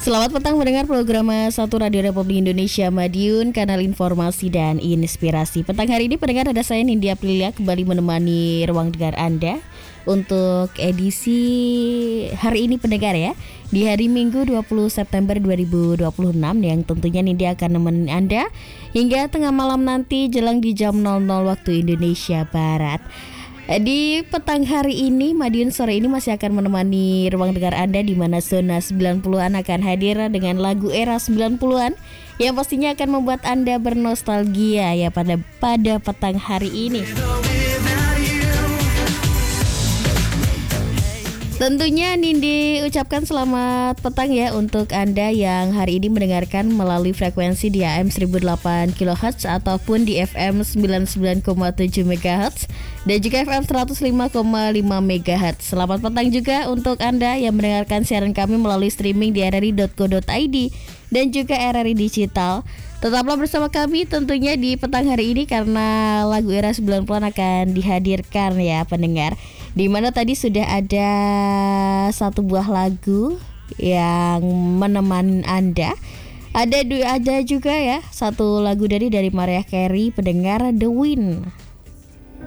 Selamat petang mendengar program Satu Radio Republik Indonesia Madiun, kanal informasi dan inspirasi. Petang hari ini pendengar, ada saya Nindya Aprilia kembali menemani ruang dengar Anda untuk edisi hari ini pendengar ya. Di hari Minggu 20 September 2026 yang tentunya Nindya akan nemenin Anda hingga tengah malam nanti jelang di jam 00 waktu Indonesia Barat. Di petang hari ini, Madiun sore ini masih akan menemani ruang dengar Anda di mana zona 90-an akan hadir dengan lagu era 90-an yang pastinya akan membuat Anda bernostalgia ya pada petang hari ini. Tentunya Nindi ucapkan selamat petang ya untuk Anda yang hari ini mendengarkan melalui frekuensi di AM 1008 kHz ataupun di FM 99,7 MHz dan juga FM 105,5 MHz. Selamat petang juga untuk Anda yang mendengarkan siaran kami melalui streaming di rri.co.id dan juga RRI Digital. Tetaplah bersama kami tentunya di petang hari ini karena lagu era 90-an akan dihadirkan ya pendengar. Di mana tadi sudah ada satu buah lagu yang menemani Anda. Ada juga ya satu lagu dari Mariah Carey pendengar, The Wind.